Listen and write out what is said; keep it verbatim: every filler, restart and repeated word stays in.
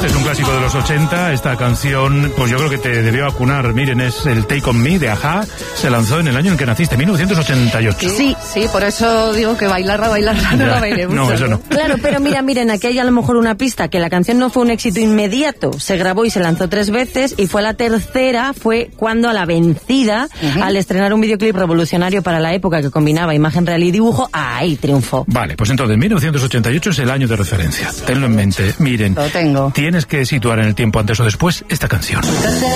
es un clásico de los ochenta. Esta canción, pues yo creo que te debió acunar. Miren, es el Take On Me de A-ha. Se lanzó en el año en que naciste, mil novecientos ochenta y ocho. Sí, sí, por eso digo que bailarla, bailarla, no la bailé mucho. No, eso no. Claro, pero mira, miren, aquí hay a lo mejor una pista, que la canción no fue un éxito inmediato. Se grabó y se lanzó tres veces, y fue la tercera, fue cuando a la vencida, uh-huh. al estrenar un videoclip revolucionario para la época que combinaba imagen real y dibujo, ahí triunfó. Vale, pues entonces, mil novecientos ochenta y ocho es el año de referencia. Tenlo en mente. Miren, lo tengo. Tienes que situar en el tiempo antes o después esta canción.